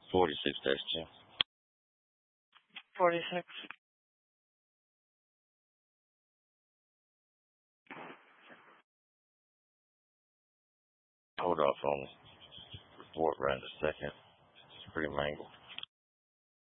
46-2. 46. Hold off on the report right in a second. It's pretty mangled.